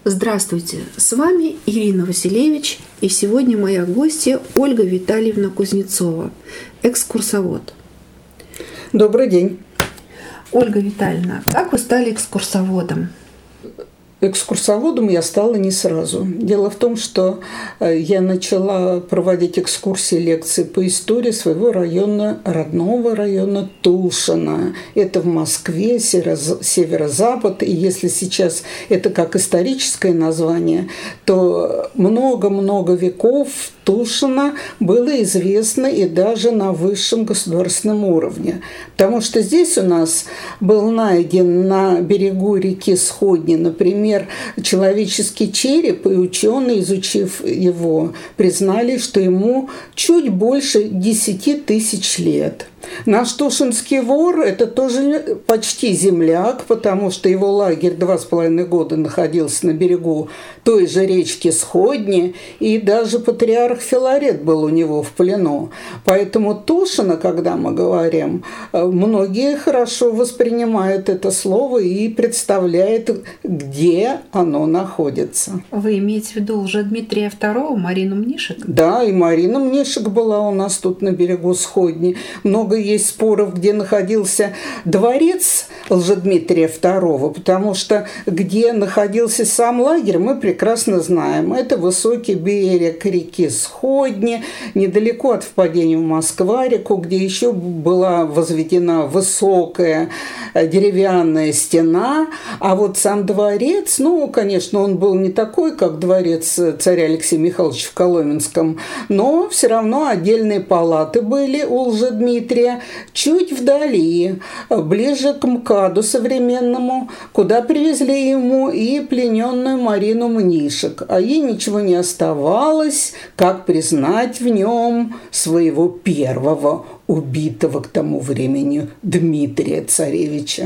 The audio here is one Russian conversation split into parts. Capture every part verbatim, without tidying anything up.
Здравствуйте, с вами Ирина Василевич, и сегодня моя гостья Ольга Витальевна Кузнецова, экскурсовод. Добрый день. Ольга Витальевна, как вы стали экскурсоводом? Экскурсоводом я стала не сразу. Дело в том, что я начала проводить экскурсии, лекции по истории своего района, родного района Тушино. Это в Москве, северо-запад. И если сейчас это как историческое название, то много-много веков Тушино было известно и даже на высшем государственном уровне. Потому что здесь у нас был найден на берегу реки Сходни, например, человеческий череп, и ученые, изучив его, признали, что ему чуть больше десяти тысяч лет. Наш Тушинский вор – это тоже почти земляк, потому что его лагерь два с половиной года находился на берегу той же речки Сходни, и даже патриарх Филарет был у него в плену. Поэтому Тушино, когда мы говорим, многие хорошо воспринимают это слово и представляют, где оно находится. Вы имеете в виду уже Дмитрия второго, Марину Мнишек? Да, и Марина Мнишек была у нас тут на берегу Сходни. Много есть споров, где находился дворец Лжедмитрия второго, потому что где находился сам лагерь, мы прекрасно знаем. Это высокий берег реки Сходни, недалеко от впадения в Москва-реку, где еще была возведена высокая деревянная стена. А вот сам дворец, ну, конечно, он был не такой, как дворец царя Алексея Михайловича в Коломенском, но все равно отдельные палаты были у Лжедмитрия, чуть вдали, ближе к МКАДу современному, куда привезли ему и плененную Марину Мнишек. А ей ничего не оставалось, как признать в нем своего первого убитого к тому времени Дмитрия Царевича.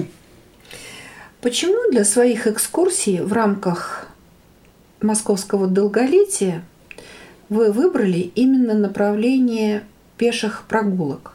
Почему для своих экскурсий в рамках московского долголетия вы выбрали именно направление пеших прогулок?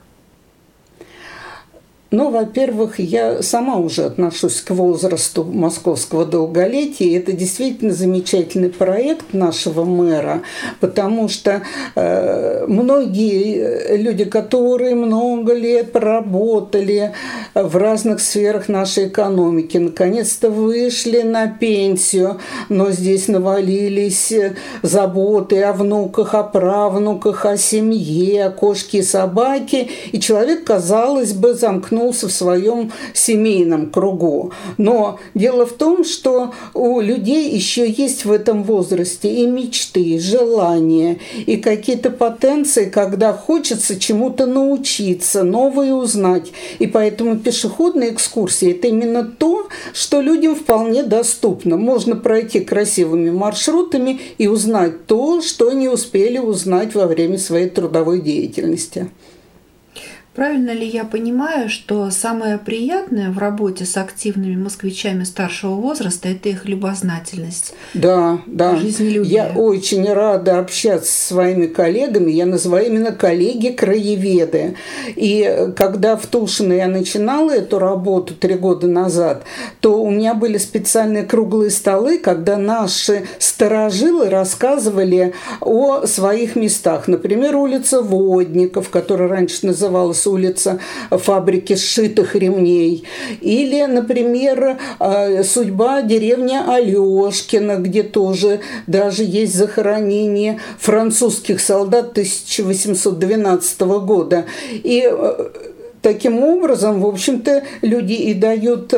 Ну, во-первых, я сама уже отношусь к возрасту московского долголетия. Это действительно замечательный проект нашего мэра, потому что э, многие люди, которые много лет проработали в разных сферах нашей экономики, наконец-то вышли на пенсию, но здесь навалились заботы о внуках, о правнуках, о семье, о кошке и собаке, и человек, казалось бы, замкнул в своем семейном кругу. Но дело в том, что у людей еще есть в этом возрасте и мечты, и желания, и какие-то потенции, когда хочется чему-то научиться, новое узнать. И поэтому пешеходные экскурсии – это именно то, что людям вполне доступно. Можно пройти красивыми маршрутами и узнать то, что не успели узнать во время своей трудовой деятельности. Правильно ли я понимаю, что самое приятное в работе с активными москвичами старшего возраста – это их любознательность? Да, да. Жизнелюбие. Я очень рада общаться со своими коллегами. Я называю именно коллеги-краеведы. И когда в Тушино я начинала эту работу три года назад, то у меня были специальные круглые столы, когда наши старожилы рассказывали о своих местах. Например, улица Водников, которая раньше называлась улица фабрики сшитых ремней. Или, например, судьба деревни Алешкино, где тоже даже есть захоронение французских солдат тысяча восемьсот двенадцатого года. И таким образом, в общем-то, люди и дают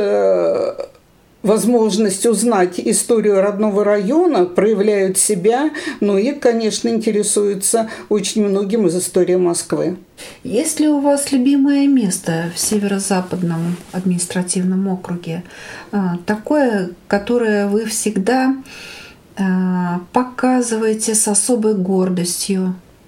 возможность узнать историю родного района, проявляют себя, ну и, конечно, интересуются очень многим из истории Москвы. Есть ли у вас любимое место в Северо-Западном административном округе? Такое, которое вы всегда показываете с особой гордостью?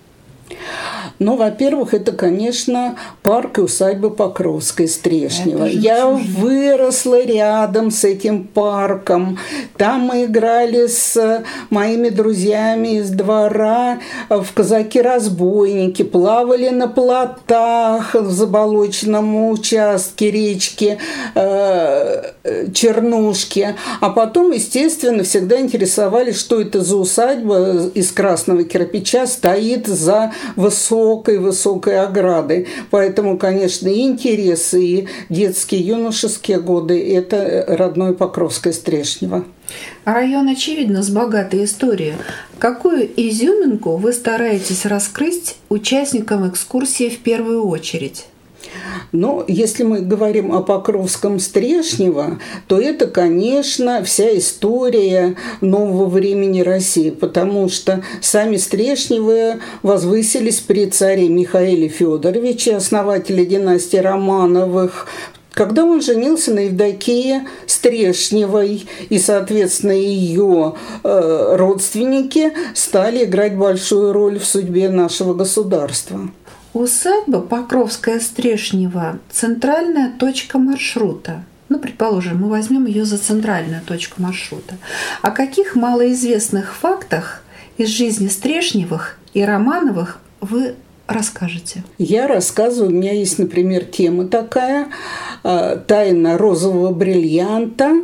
Ну, во-первых, это, конечно, парк и усадьба Покровская Стрешнева. Я выросла рядом с этим парком. Там мы играли с моими друзьями из двора в казаки-разбойники, плавали на плотах в заболоченном участке речки э, Чернушки. А потом, естественно, всегда интересовались, что это за усадьба из красного кирпича стоит за высокой-высокой оградой. Поэтому, конечно, и интересы, и детские, юношеские годы – это родное Покровское Стрешнево. Район, очевидно, с богатой историей. Какую изюминку вы стараетесь раскрыть участникам экскурсии в первую очередь? Но если мы говорим о Покровском Стрешнево, то это, конечно, вся история нового времени России, потому что сами Стрешневы возвысились при царе Михаиле Федоровиче, основателе династии Романовых, когда он женился на Евдокии Стрешневой, и, соответственно, ее э, родственники стали играть большую роль в судьбе нашего государства. Усадьба Покровская Стрешнева – центральная точка маршрута. Ну, предположим, мы возьмем ее за центральную точку маршрута. О каких малоизвестных фактах из жизни Стрешневых и Романовых вы расскажете? Я рассказываю. У меня есть, например, тема такая «Тайна розового бриллианта»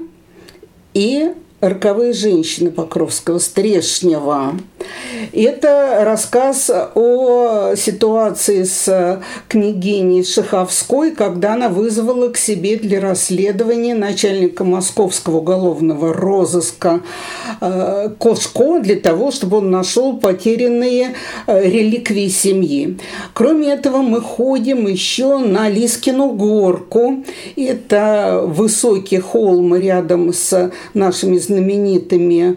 и «Роковые женщины» Покровского Стрешнева. Это рассказ о ситуации с княгиней Шаховской, когда она вызвала к себе для расследования начальника московского уголовного розыска э, Кошко для того, чтобы он нашел потерянные э, реликвии семьи. Кроме этого, мы ходим еще на Лискину горку. Это высокий холм рядом с нашими знаменитыми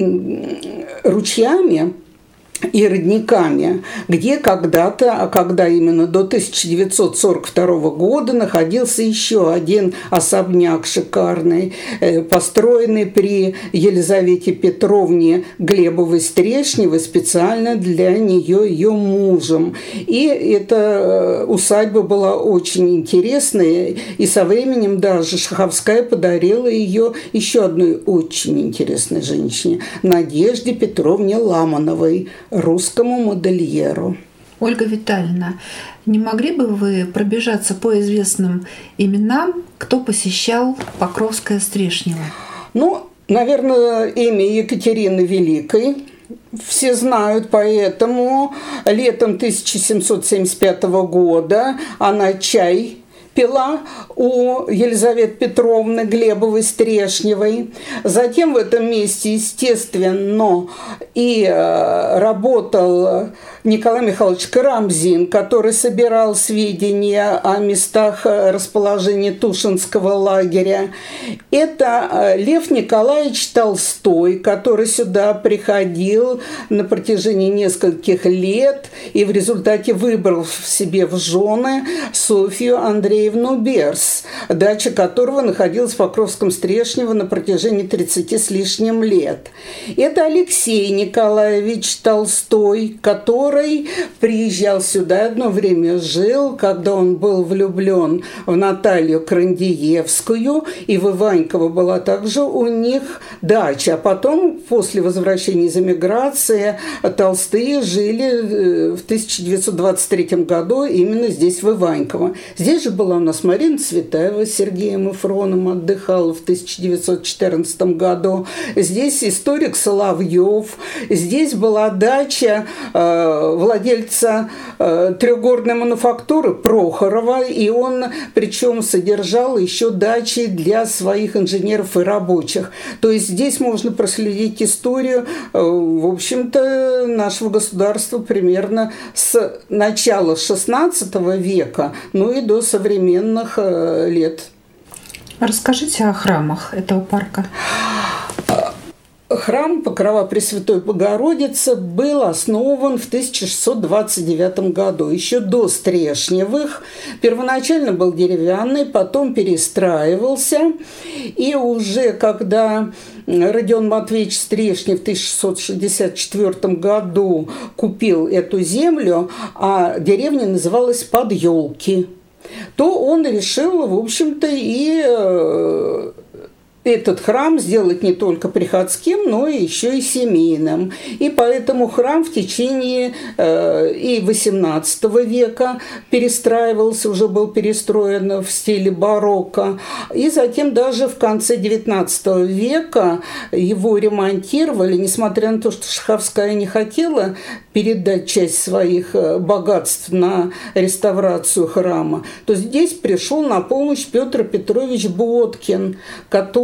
ручьями и родниками, где когда-то, а когда именно до тысяча девятьсот сорок второго года находился еще один особняк шикарный, построенный при Елизавете Петровне Глебовой-Стрешневой специально для нее, ее мужем. И эта усадьба была очень интересная, и со временем даже Шаховская подарила ее еще одной очень интересной женщине, Надежде Петровне Ламановой, русскому модельеру. Ольга Витальевна, не могли бы вы пробежаться по известным именам, кто посещал Покровское Стрешнево? Ну, наверное, имя Екатерины Великой все знают, поэтому летом тысяча семьсот семьдесят пятого года она чай пила у Елизаветы Петровны Глебовой-Стрешневой. Затем в этом месте, естественно, и работал Николай Михайлович Карамзин, который собирал сведения о местах расположения Тушинского лагеря. Это Лев Николаевич Толстой, который сюда приходил на протяжении нескольких лет и в результате выбрал себе в жены Софью Андреевну Берс, дача которого находилась в Покровском Стрешнево на протяжении тридцати с лишним лет. Это Алексей Николаевич Толстой, который приезжал сюда, одно время жил, когда он был влюблен в Наталью Крандиевскую, и в Иваньково была также у них дача. А потом, после возвращения из эмиграции, Толстые жили в тысяча девятьсот двадцать третьем году именно здесь, в Иваньково. Здесь же была у нас Марина Цветаева с Сергеем Ифроном, отдыхала в тысяча девятьсот четырнадцатом году. Здесь историк Соловьев. Здесь была дача э, владельца э, трехгорной мануфактуры Прохорова, и он причем содержал еще дачи для своих инженеров и рабочих. То есть здесь можно проследить историю, э, в общем-то, нашего государства примерно с начала шестнадцатого века, ну и до современных э, лет. Расскажите о храмах этого парка. Храм Покрова Пресвятой Богородицы был основан в тысяча шестьсот двадцать девятом году, еще до Стрешневых. Первоначально был деревянный, потом перестраивался. И уже когда Родион Матвеевич Стрешнев в тысяча шестьсот шестьдесят четвёртом году купил эту землю, а деревня называлась Подъелки, то он решил, в общем-то, и этот храм сделать не только приходским, но еще и семейным. И поэтому храм в течение э, и восемнадцатого века перестраивался, уже был перестроен в стиле барокко. И затем даже в конце девятнадцатого века его ремонтировали, несмотря на то, что Шаховская не хотела передать часть своих богатств на реставрацию храма, то здесь пришел на помощь Петр Петрович Боткин, который